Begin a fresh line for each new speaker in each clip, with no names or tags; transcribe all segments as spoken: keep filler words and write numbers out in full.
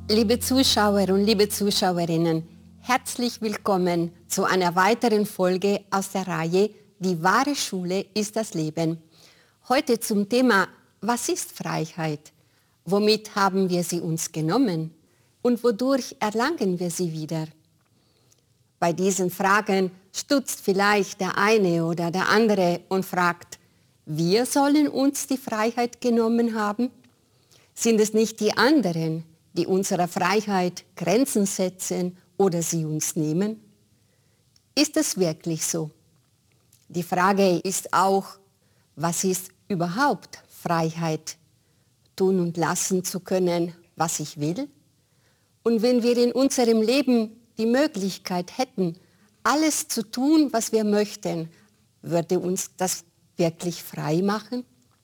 Liebe Zuschauer und liebe Zuschauerinnen, herzlich willkommen zu einer weiteren Folge aus der Reihe Die wahre Schule ist das Leben. Heute zum Thema: Was ist Freiheit? Womit haben wir sie uns genommen? Und wodurch erlangen wir sie wieder? Bei diesen Fragen stutzt vielleicht der eine oder der andere und fragt: Wir sollen uns die Freiheit genommen haben? Sind es nicht die anderen, die unserer Freiheit Grenzen setzen oder sie uns nehmen? Ist es wirklich so? Die Frage ist auch: Was ist überhaupt Freiheit? Tun und lassen zu können, was ich will? Und wenn wir in unserem Leben die Möglichkeit hätten, alles zu tun, was wir möchten, würde uns das wirklich frei machen?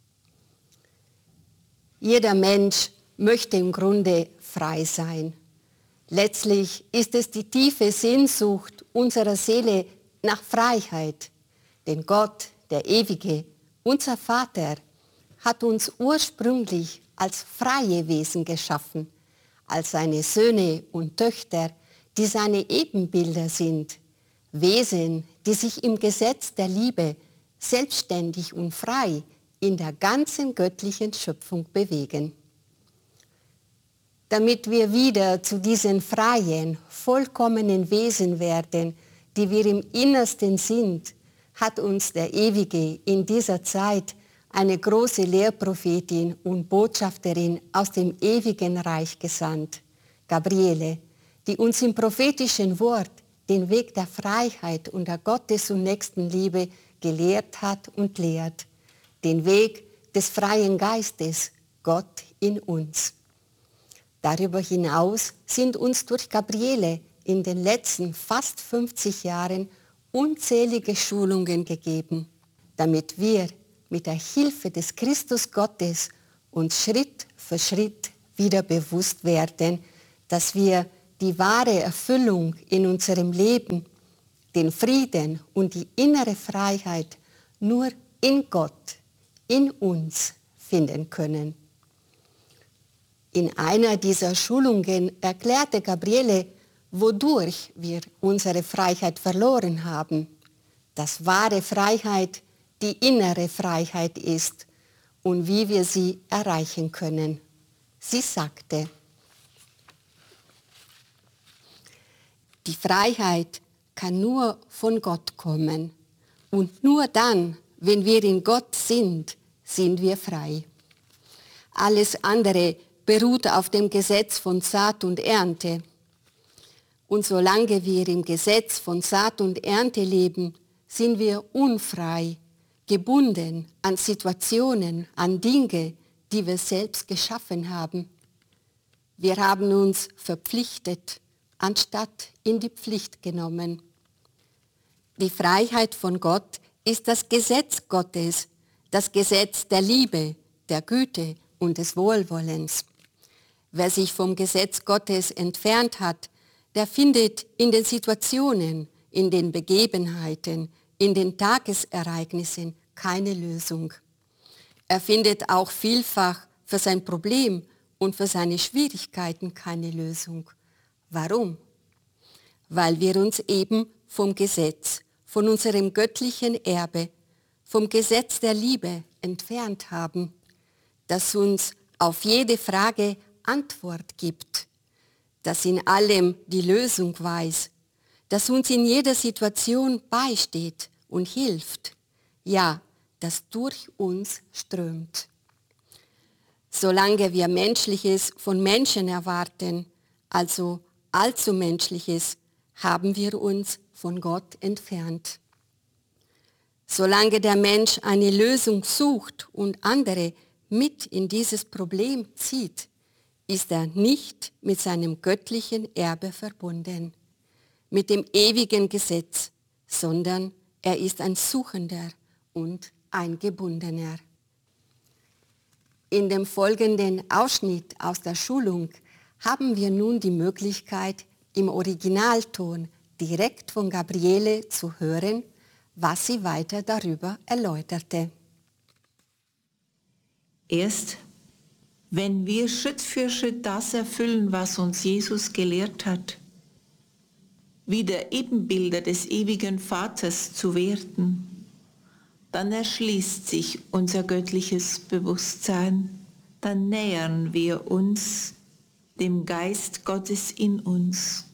Jeder Mensch möchte im Grunde frei sein. Letztlich ist es die tiefe Sehnsucht unserer Seele nach Freiheit. Denn Gott, der Ewige, unser Vater, hat uns ursprünglich als freie Wesen geschaffen, als seine Söhne und Töchter, die seine Ebenbilder sind, Wesen, die sich im Gesetz der Liebe selbstständig und frei in der ganzen göttlichen Schöpfung bewegen. Damit wir wieder zu diesen freien, vollkommenen Wesen werden, die wir im Innersten sind, hat uns der Ewige in dieser Zeit eine große Lehrprophetin und Botschafterin aus dem ewigen Reich gesandt, Gabriele, die uns im prophetischen Wort den Weg der Freiheit und der Gottes- und Nächstenliebe gelehrt hat und lehrt, den Weg des freien Geistes, Gott in uns. Darüber hinaus sind uns durch Gabriele in den letzten fast fünfzig Jahren unzählige Schulungen gegeben, damit wir mit der Hilfe des Christus Gottes uns Schritt für Schritt wieder bewusst werden, dass wir die wahre Erfüllung in unserem Leben, den Frieden und die innere Freiheit nur in Gott, in uns finden können. In einer dieser Schulungen erklärte Gabriele, wodurch wir unsere Freiheit verloren haben, dass wahre Freiheit die innere Freiheit ist und wie wir sie erreichen können. Sie sagte: Die Freiheit kann nur von Gott kommen. Und nur dann, wenn wir in Gott sind, sind wir frei. Alles andere beruht auf dem Gesetz von Saat und Ernte. Und solange wir im Gesetz von Saat und Ernte leben, sind wir unfrei, gebunden an Situationen, an Dinge, die wir selbst geschaffen haben. Wir haben uns verpflichtet, anstatt in die Pflicht genommen. Die Freiheit von Gott ist das Gesetz Gottes, das Gesetz der Liebe, der Güte und des Wohlwollens. Wer sich vom Gesetz Gottes entfernt hat, der findet in den Situationen, in den Begebenheiten, in den Tagesereignissen keine Lösung. Er findet auch vielfach für sein Problem und für seine Schwierigkeiten keine Lösung. Warum? Weil wir uns eben vom Gesetz, von unserem göttlichen Erbe, vom Gesetz der Liebe entfernt haben, das uns auf jede Frage Antwort gibt, das in allem die Lösung weiß, das uns in jeder Situation beisteht und hilft, ja, das durch uns strömt. Solange wir Menschliches von Menschen erwarten, also allzu Menschliches, haben wir uns von Gott entfernt. Solange der Mensch eine Lösung sucht und andere mit in dieses Problem zieht, ist er nicht mit seinem göttlichen Erbe verbunden, mit dem ewigen Gesetz, sondern er ist ein Suchender und ein Gebundener. In dem folgenden Ausschnitt aus der Schulung haben wir nun die Möglichkeit, im Originalton direkt von Gabriele zu hören, was sie weiter darüber erläuterte.
Erst Wenn wir Schritt für Schritt das erfüllen, was uns Jesus gelehrt hat, wieder Ebenbilder des ewigen Vaters zu werden, dann erschließt sich unser göttliches Bewusstsein, dann nähern wir uns dem Geist Gottes in uns.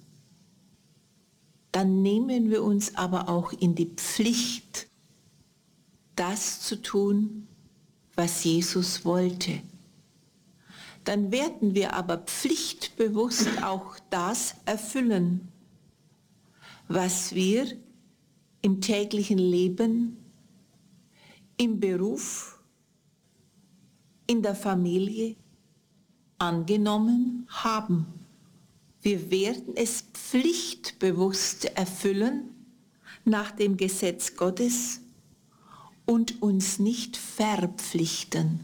Dann nehmen wir uns aber auch in die Pflicht, das zu tun, was Jesus wollte. Dann werden wir aber pflichtbewusst auch das erfüllen, was wir im täglichen Leben, im Beruf, in der Familie angenommen haben. Wir werden es pflichtbewusst erfüllen nach dem Gesetz Gottes und uns nicht verpflichten.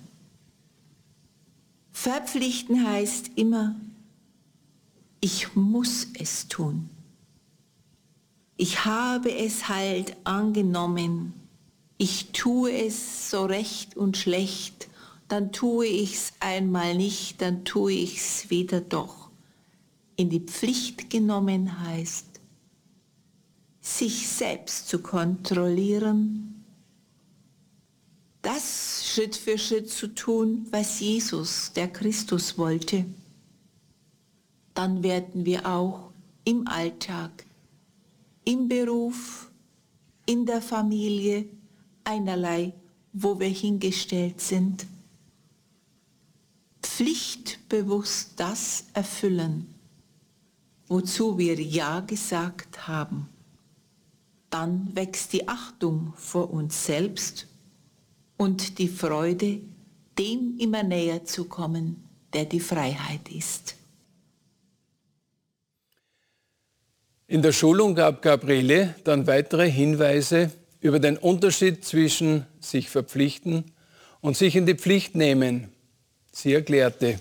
Verpflichten heißt immer, ich muss es tun. Ich habe es halt angenommen. Ich tue es so recht und schlecht. Dann tue ich es einmal nicht, dann tue ich es wieder doch. In die Pflicht genommen heißt, sich selbst zu kontrollieren, das Schritt für Schritt zu tun, was Jesus, der Christus, wollte. Dann werden wir auch im Alltag, im Beruf, in der Familie, einerlei, wo wir hingestellt sind, pflichtbewusst das erfüllen, wozu wir Ja gesagt haben. Dann wächst die Achtung vor uns selbst und die Freude, dem immer näher zu kommen, der die Freiheit ist.
In der Schulung gab Gabriele dann weitere Hinweise über den Unterschied zwischen sich verpflichten und sich in die Pflicht nehmen. Sie erklärte: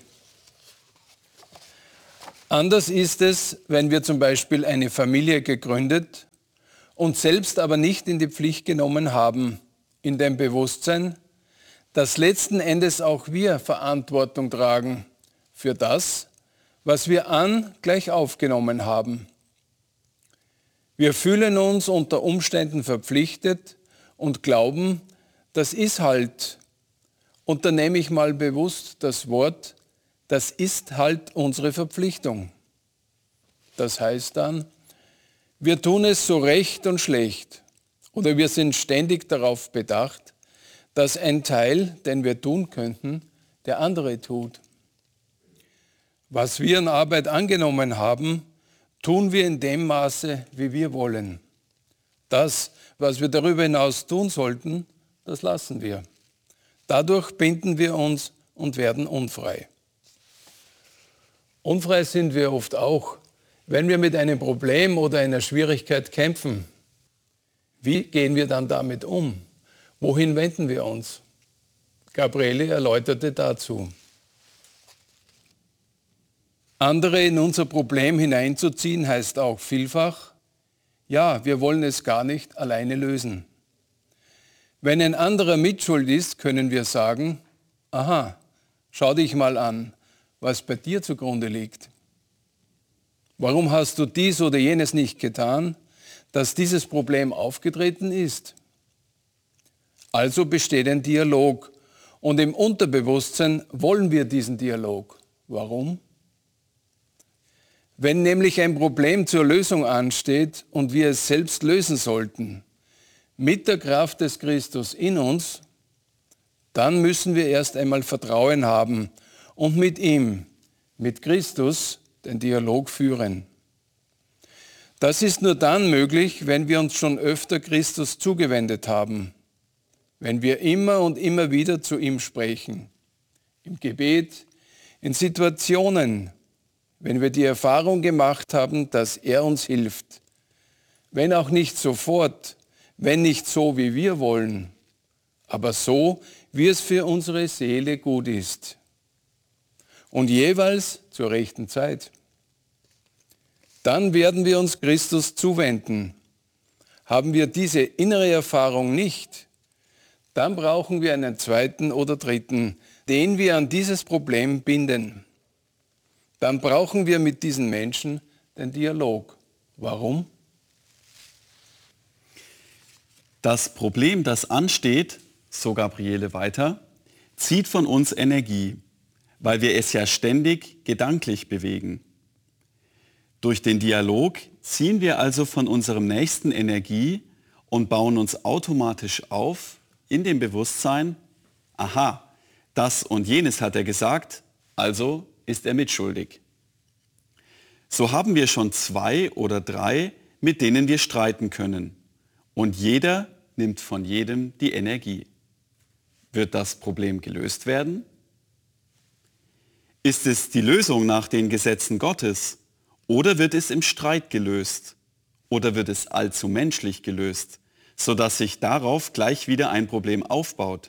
Anders ist es, wenn wir zum Beispiel eine Familie gegründet und selbst aber nicht in die Pflicht genommen haben, in dem Bewusstsein, dass letzten Endes auch wir Verantwortung tragen für das, was wir an gleich aufgenommen haben. Wir fühlen uns unter Umständen verpflichtet und glauben, das ist halt, und da nehme ich mal bewusst das Wort, das ist halt unsere Verpflichtung. Das heißt dann, wir tun es so recht und schlecht oder wir sind ständig darauf bedacht, dass ein Teil, den wir tun könnten, der andere tut. Was wir an Arbeit angenommen haben, tun wir in dem Maße, wie wir wollen. Das, was wir darüber hinaus tun sollten, das lassen wir. Dadurch binden wir uns und werden unfrei. Unfrei sind wir oft auch, wenn wir mit einem Problem oder einer Schwierigkeit kämpfen. Wie gehen wir dann damit um? Wohin wenden wir uns? Gabriele erläuterte dazu: Andere in unser Problem hineinzuziehen, heißt auch vielfach, ja, wir wollen es gar nicht alleine lösen. Wenn ein anderer mitschuld ist, können wir sagen, aha, schau dich mal an, was bei dir zugrunde liegt. Warum hast du dies oder jenes nicht getan, dass dieses Problem aufgetreten ist? Also besteht ein Dialog und im Unterbewusstsein wollen wir diesen Dialog. Warum? Wenn nämlich ein Problem zur Lösung ansteht und wir es selbst lösen sollten, mit der Kraft des Christus in uns, dann müssen wir erst einmal Vertrauen haben und mit ihm, mit Christus, den Dialog führen. Das ist nur dann möglich, wenn wir uns schon öfter Christus zugewendet haben, wenn wir immer und immer wieder zu ihm sprechen, im Gebet, in Situationen, wenn wir die Erfahrung gemacht haben, dass er uns hilft, wenn auch nicht sofort, wenn nicht so, wie wir wollen, aber so, wie es für unsere Seele gut ist. Und jeweils zur rechten Zeit. Dann werden wir uns Christus zuwenden. Haben wir diese innere Erfahrung nicht, dann brauchen wir einen zweiten oder dritten, den wir an dieses Problem binden, dann brauchen wir mit diesen Menschen den Dialog. Warum?
Das Problem, das ansteht, so Gabriele weiter, zieht von uns Energie, weil wir es ja ständig gedanklich bewegen. Durch den Dialog ziehen wir also von unserem Nächsten Energie und bauen uns automatisch auf in dem Bewusstsein, aha, das und jenes hat er gesagt, also ist er mitschuldig. So haben wir schon zwei oder drei, mit denen wir streiten können. Und jeder nimmt von jedem die Energie. Wird das Problem gelöst werden? Ist es die Lösung nach den Gesetzen Gottes? Oder wird es im Streit gelöst? Oder wird es allzu menschlich gelöst, sodass sich darauf gleich wieder ein Problem aufbaut?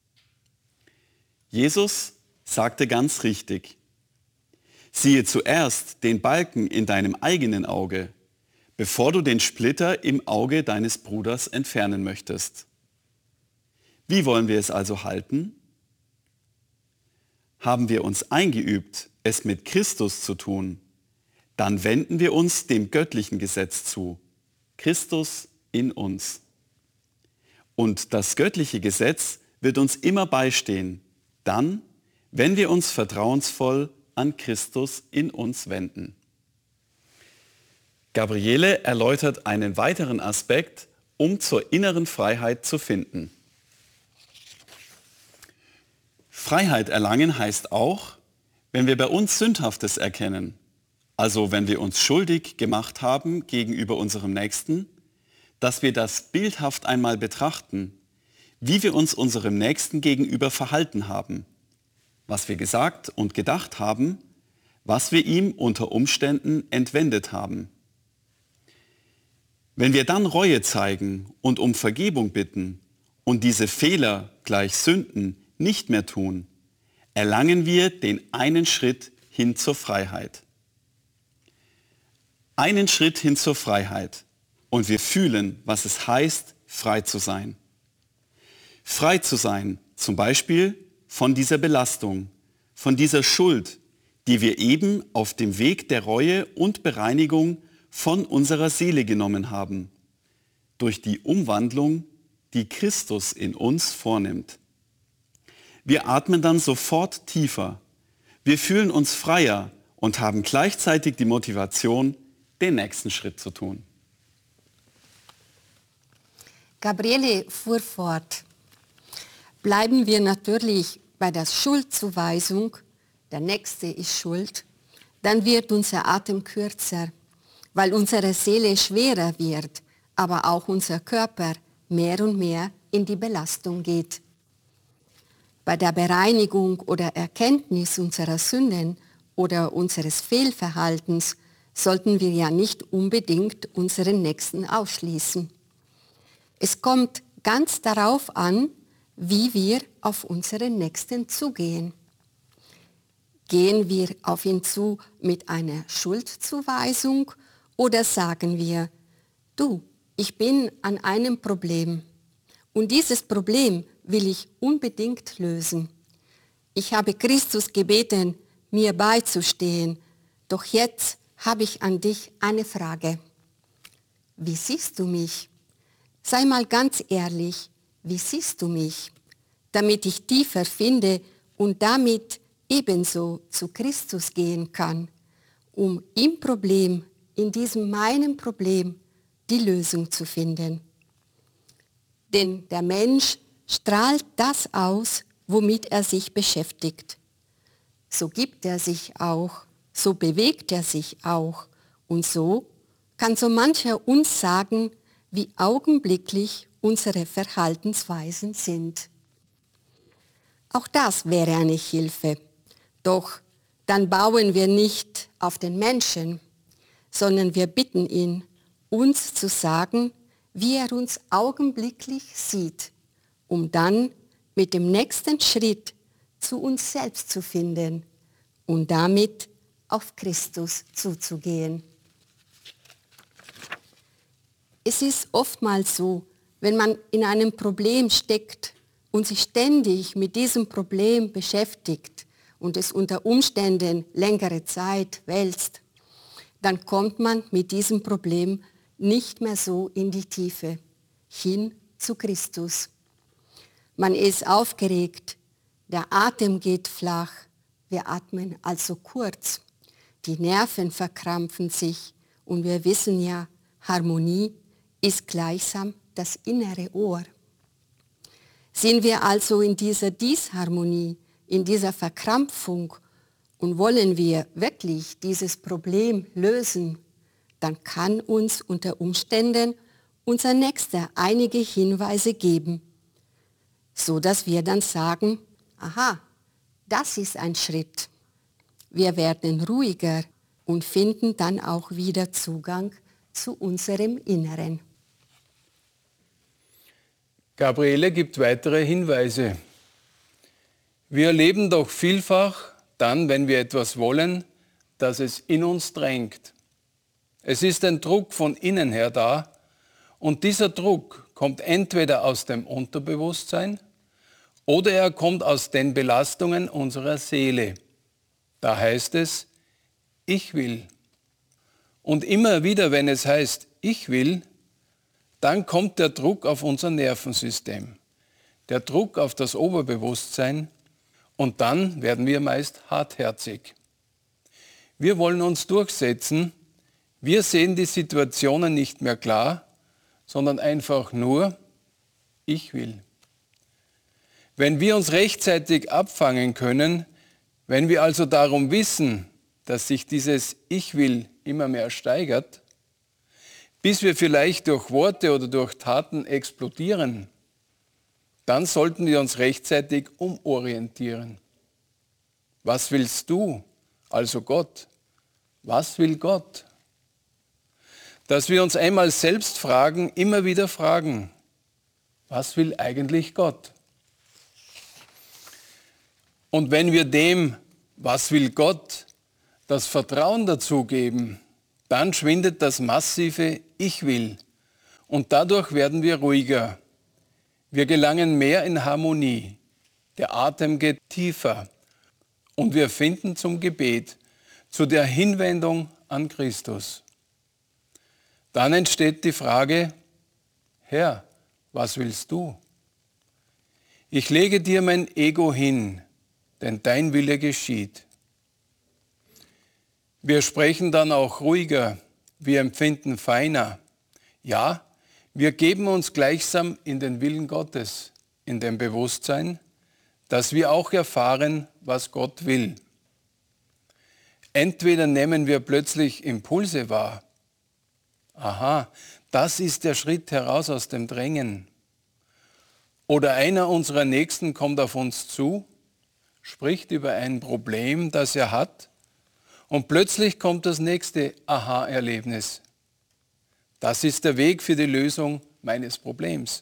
Jesus sagte ganz richtig, siehe zuerst den Balken in deinem eigenen Auge, bevor du den Splitter im Auge deines Bruders entfernen möchtest. Wie wollen wir es also halten? Haben wir uns eingeübt, es mit Christus zu tun, dann wenden wir uns dem göttlichen Gesetz zu, Christus in uns. Und das göttliche Gesetz wird uns immer beistehen, dann, wenn wir uns vertrauensvoll an Christus in uns wenden. Gabriele erläutert einen weiteren Aspekt, um zur inneren Freiheit zu finden. Freiheit erlangen heißt auch, wenn wir bei uns Sündhaftes erkennen, also wenn wir uns schuldig gemacht haben gegenüber unserem Nächsten, dass wir das bildhaft einmal betrachten, wie wir uns unserem Nächsten gegenüber verhalten haben, was wir gesagt und gedacht haben, was wir ihm unter Umständen entwendet haben. Wenn wir dann Reue zeigen und um Vergebung bitten und diese Fehler gleich Sünden nicht mehr tun, erlangen wir den einen Schritt hin zur Freiheit. Einen Schritt hin zur Freiheit und wir fühlen, was es heißt, frei zu sein. Frei zu sein, zum Beispiel von dieser Belastung, von dieser Schuld, die wir eben auf dem Weg der Reue und Bereinigung von unserer Seele genommen haben, durch die Umwandlung, die Christus in uns vornimmt. Wir atmen dann sofort tiefer, wir fühlen uns freier und haben gleichzeitig die Motivation, den nächsten Schritt zu tun.
Gabriele fuhr fort. Bleiben wir natürlich bei der Schuldzuweisung, der Nächste ist schuld, dann wird unser Atem kürzer, weil unsere Seele schwerer wird, aber auch unser Körper mehr und mehr in die Belastung geht. Bei der Bereinigung oder Erkenntnis unserer Sünden oder unseres Fehlverhaltens sollten wir ja nicht unbedingt unseren Nächsten ausschließen. Es kommt ganz darauf an, wie wir auf unseren Nächsten zugehen. Gehen wir auf ihn zu mit einer Schuldzuweisung oder sagen wir, du, ich bin an einem Problem und dieses Problem will ich unbedingt lösen. Ich habe Christus gebeten, mir beizustehen, doch jetzt habe ich an dich eine Frage. Wie siehst du mich? Sei mal ganz ehrlich, wie siehst du mich? Damit ich tiefer finde und damit ebenso zu Christus gehen kann, um im Problem, in diesem meinem Problem, die Lösung zu finden. Denn der Mensch strahlt das aus, womit er sich beschäftigt. So gibt er sich auch, so bewegt er sich auch und so kann so mancher uns sagen, wie augenblicklich unsere Verhaltensweisen sind. Auch das wäre eine Hilfe. Doch dann bauen wir nicht auf den Menschen, sondern wir bitten ihn, uns zu sagen, wie er uns augenblicklich sieht, um dann mit dem nächsten Schritt zu uns selbst zu finden und damit auf Christus zuzugehen. Es ist oftmals so, wenn man in einem Problem steckt und sich ständig mit diesem Problem beschäftigt und es unter Umständen längere Zeit wälzt, dann kommt man mit diesem Problem nicht mehr so in die Tiefe, hin zu Christus. Man ist aufgeregt, der Atem geht flach, wir atmen also kurz, die Nerven verkrampfen sich und wir wissen ja, Harmonie ist gleichsam das innere Ohr. Sind wir also in dieser Disharmonie, in dieser Verkrampfung und wollen wir wirklich dieses Problem lösen, dann kann uns unter Umständen unser Nächster einige Hinweise geben, so dass wir dann sagen, aha, das ist ein Schritt. Wir werden ruhiger und finden dann auch wieder Zugang zu unserem Inneren.
Gabriele gibt weitere Hinweise. Wir erleben doch vielfach dann, wenn wir etwas wollen, dass es in uns drängt. Es ist ein Druck von innen her da und dieser Druck kommt entweder aus dem Unterbewusstsein oder er kommt aus den Belastungen unserer Seele. Da heißt es, ich will. Und immer wieder, wenn es heißt, ich will, dann kommt der Druck auf unser Nervensystem, der Druck auf das Oberbewusstsein und dann werden wir meist hartherzig. Wir wollen uns durchsetzen, wir sehen die Situationen nicht mehr klar, sondern einfach nur, ich will. Wenn wir uns rechtzeitig abfangen können, wenn wir also darum wissen, dass sich dieses Ich will immer mehr steigert, bis wir vielleicht durch Worte oder durch Taten explodieren, dann sollten wir uns rechtzeitig umorientieren. Was willst du, also Gott? Was will Gott? Dass wir uns einmal selbst fragen, immer wieder fragen, was will eigentlich Gott? Und wenn wir dem, was will Gott, das Vertrauen dazu geben, dann schwindet das massive Ich will und dadurch werden wir ruhiger. Wir gelangen mehr in Harmonie, der Atem geht tiefer und wir finden zum Gebet, zu der Hinwendung an Christus. Dann entsteht die Frage, Herr, was willst du? Ich lege dir mein Ego hin, denn dein Wille geschieht. Wir sprechen dann auch ruhiger, wir empfinden feiner. Ja, wir geben uns gleichsam in den Willen Gottes, in dem Bewusstsein, dass wir auch erfahren, was Gott will. Entweder nehmen wir plötzlich Impulse wahr. Aha, das ist der Schritt heraus aus dem Drängen. Oder einer unserer Nächsten kommt auf uns zu, spricht über ein Problem, das er hat, und plötzlich kommt das nächste Aha-Erlebnis. Das ist der Weg für die Lösung meines Problems.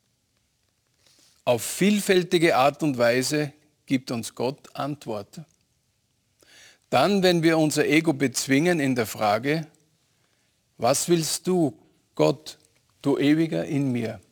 Auf vielfältige Art und Weise gibt uns Gott Antwort. Dann, wenn wir unser Ego bezwingen in der Frage, was willst du, Gott, du Ewiger in mir?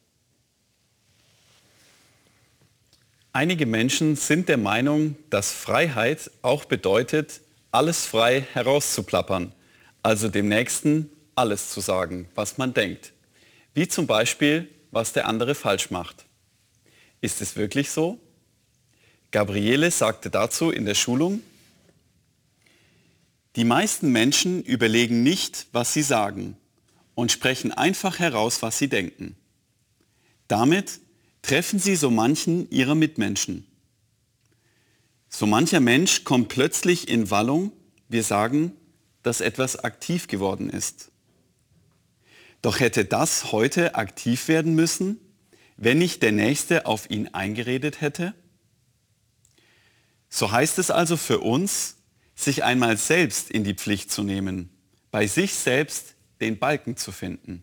Einige Menschen sind der Meinung, dass Freiheit auch bedeutet, alles frei herauszuplappern, also dem Nächsten alles zu sagen, was man denkt. Wie zum Beispiel, was der andere falsch macht. Ist es wirklich so? Gabriele sagte dazu in der Schulung, die meisten Menschen überlegen nicht, was sie sagen und sprechen einfach heraus, was sie denken. Damit treffen sie so manchen ihrer Mitmenschen. So mancher Mensch kommt plötzlich in Wallung, wir sagen, dass etwas aktiv geworden ist. Doch hätte das heute aktiv werden müssen, wenn nicht der Nächste auf ihn eingeredet hätte? So heißt es also für uns, sich einmal selbst in die Pflicht zu nehmen, bei sich selbst den Balken zu finden.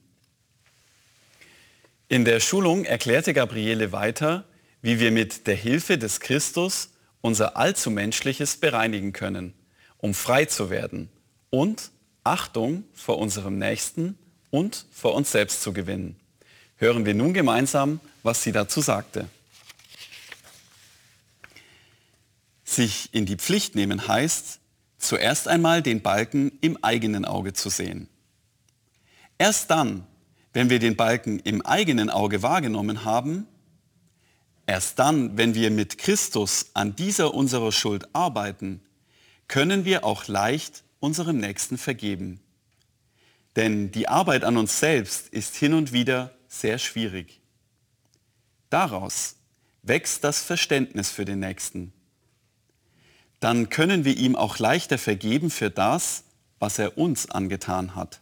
In der Schulung erklärte Gabriele weiter, wie wir mit der Hilfe des Christus unser allzu Menschliches bereinigen können, um frei zu werden und Achtung vor unserem Nächsten und vor uns selbst zu gewinnen. Hören wir nun gemeinsam, was sie dazu sagte. Sich in die Pflicht nehmen heißt, zuerst einmal den Balken im eigenen Auge zu sehen. Erst dann, wenn wir den Balken im eigenen Auge wahrgenommen haben, erst dann, wenn wir mit Christus an dieser unserer Schuld arbeiten, können wir auch leicht unserem Nächsten vergeben. Denn die Arbeit an uns selbst ist hin und wieder sehr schwierig. Daraus wächst das Verständnis für den Nächsten. Dann können wir ihm auch leichter vergeben für das, was er uns angetan hat.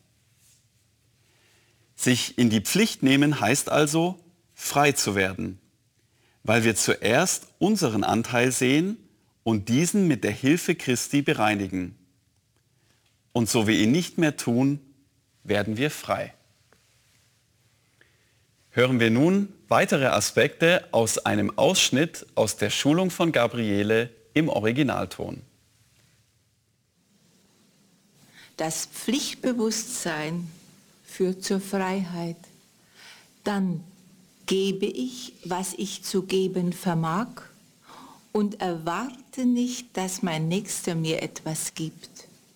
Sich in die Pflicht nehmen heißt also, frei zu werden, weil wir zuerst unseren Anteil sehen und diesen mit der Hilfe Christi bereinigen. Und so wir ihn nicht mehr tun, werden wir frei. Hören wir nun weitere Aspekte aus einem Ausschnitt aus der Schulung von Gabriele im Originalton.
Das Pflichtbewusstsein führt zur Freiheit. Dann gebe ich, was ich zu geben vermag und erwarte nicht, dass mein Nächster mir etwas gibt.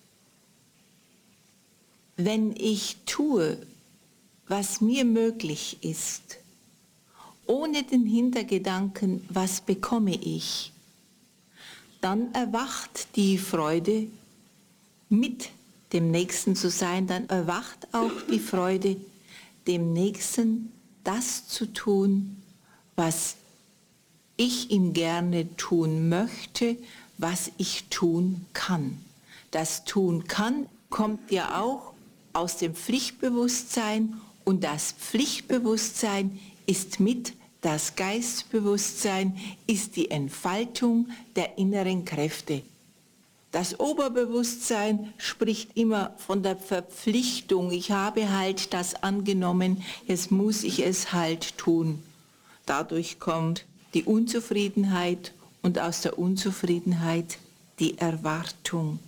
Wenn ich tue, was mir möglich ist, ohne den Hintergedanken, was bekomme ich, dann erwacht die Freude, mit dem Nächsten zu sein, dann erwacht auch die Freude, dem Nächsten das zu tun, was ich ihm gerne tun möchte, was ich tun kann. Das tun kann kommt ja auch aus dem Pflichtbewusstsein und das Pflichtbewusstsein ist mit das Geistbewusstsein, ist die Entfaltung der inneren Kräfte. Das Oberbewusstsein spricht immer von der Verpflichtung. Ich habe halt das angenommen, jetzt muss ich es halt tun. Dadurch kommt die Unzufriedenheit und aus der Unzufriedenheit die Erwartung.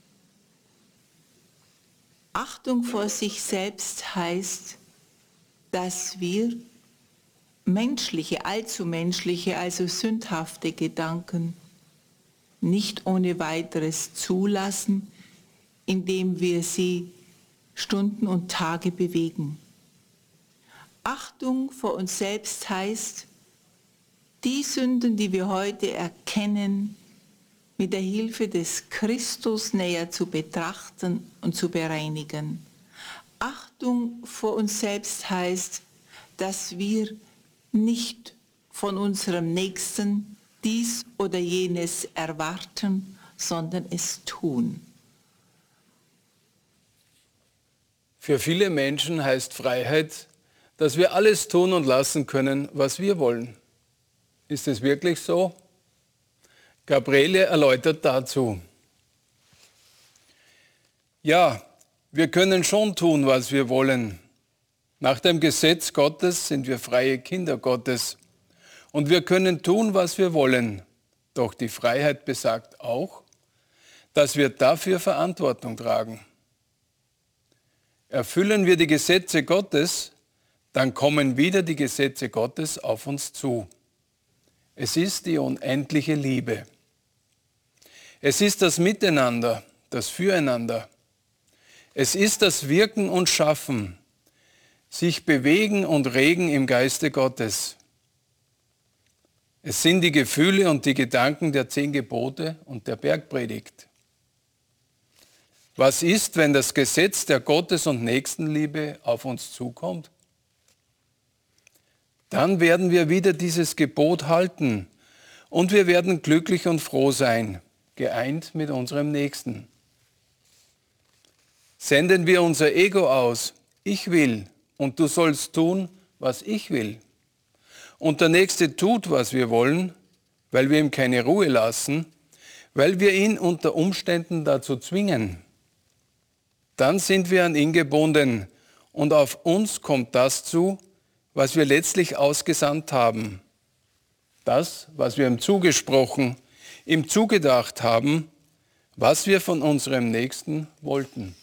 Achtung vor sich selbst heißt, dass wir menschliche, allzu menschliche, also sündhafte Gedanken nicht ohne weiteres zulassen, indem wir sie Stunden und Tage bewegen. Achtung vor uns selbst heißt, die Sünden, die wir heute erkennen, mit der Hilfe des Christus näher zu betrachten und zu bereinigen. Achtung vor uns selbst heißt, dass wir nicht von unserem Nächsten dies oder jenes erwarten, sondern es tun.
Für viele Menschen heißt Freiheit, dass wir alles tun und lassen können, was wir wollen. Ist es wirklich so? Gabriele erläutert dazu. Ja, wir können schon tun, was wir wollen. Nach dem Gesetz Gottes sind wir freie Kinder Gottes. Und wir können tun, was wir wollen. Doch die Freiheit besagt auch, dass wir dafür Verantwortung tragen. Erfüllen wir die Gesetze Gottes, dann kommen wieder die Gesetze Gottes auf uns zu. Es ist die unendliche Liebe. Es ist das Miteinander, das Füreinander. Es ist das Wirken und Schaffen, sich bewegen und regen im Geiste Gottes. Es sind die Gefühle und die Gedanken der zehn Gebote und der Bergpredigt. Was ist, wenn das Gesetz der Gottes- und Nächstenliebe auf uns zukommt? Dann werden wir wieder dieses Gebot halten und wir werden glücklich und froh sein, geeint mit unserem Nächsten. Senden wir unser Ego aus, ich will und du sollst tun, was ich will. Und der Nächste tut, was wir wollen, weil wir ihm keine Ruhe lassen, weil wir ihn unter Umständen dazu zwingen. Dann sind wir an ihn gebunden und auf uns kommt das zu, was wir letztlich ausgesandt haben. Das, was wir ihm zugesprochen, ihm zugedacht haben, was wir von unserem Nächsten wollten.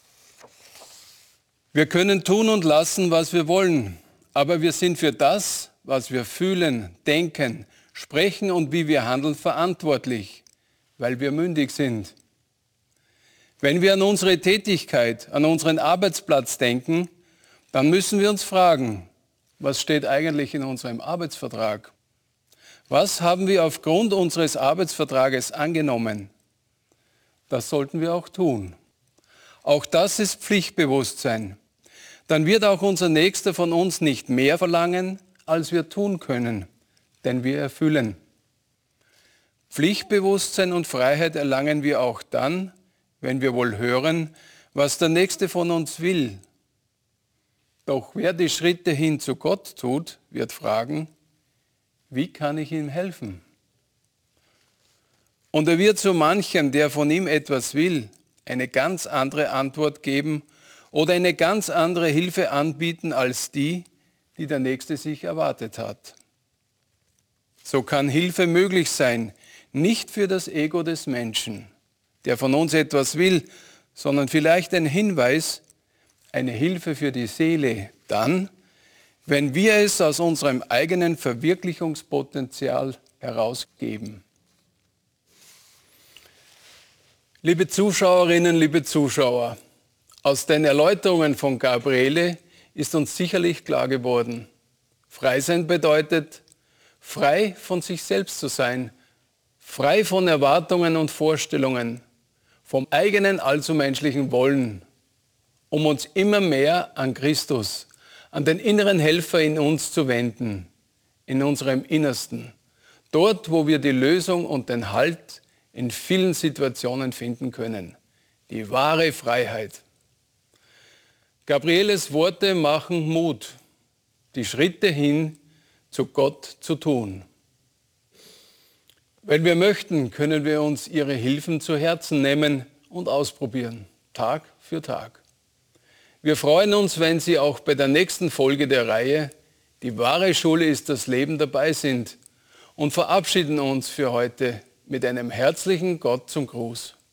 Wir können tun und lassen, was wir wollen, aber wir sind für das, was wir fühlen, denken, sprechen und wie wir handeln, verantwortlich. weil wir mündig sind. Wenn wir an unsere Tätigkeit, an unseren Arbeitsplatz denken, dann müssen wir uns fragen, was steht eigentlich in unserem Arbeitsvertrag? Was haben wir aufgrund unseres Arbeitsvertrages angenommen? Das sollten wir auch tun. Auch das ist Pflichtbewusstsein. Dann wird auch unser Nächster von uns nicht mehr verlangen, als wir tun können, denn wir erfüllen. Pflichtbewusstsein und Freiheit erlangen wir auch dann, wenn wir wohl hören, was der Nächste von uns will. Doch wer die Schritte hin zu Gott tut, wird fragen, wie kann ich ihm helfen? Und er wird so manchem, der von ihm etwas will, eine ganz andere Antwort geben oder eine ganz andere Hilfe anbieten als die, die der Nächste sich erwartet hat. So kann Hilfe möglich sein, nicht für das Ego des Menschen, der von uns etwas will, sondern vielleicht ein Hinweis, eine Hilfe für die Seele, dann, wenn wir es aus unserem eigenen Verwirklichungspotenzial herausgeben. Liebe Zuschauerinnen, liebe Zuschauer, aus den Erläuterungen von Gabriele ist uns sicherlich klar geworden, frei sein bedeutet, frei von sich selbst zu sein, frei von Erwartungen und Vorstellungen, vom eigenen allzu menschlichen Wollen, um uns immer mehr an Christus, an den inneren Helfer in uns zu wenden, in unserem Innersten, dort, wo wir die Lösung und den Halt in vielen Situationen finden können, die wahre Freiheit. Gabrieles Worte machen Mut, die Schritte hin zu Gott zu tun. Wenn wir möchten, können wir uns ihre Hilfen zu Herzen nehmen und ausprobieren, Tag für Tag. Wir freuen uns, wenn Sie auch bei der nächsten Folge der Reihe Die wahre Schule ist das Leben dabei sind und verabschieden uns für heute mit einem herzlichen Gott zum Gruß.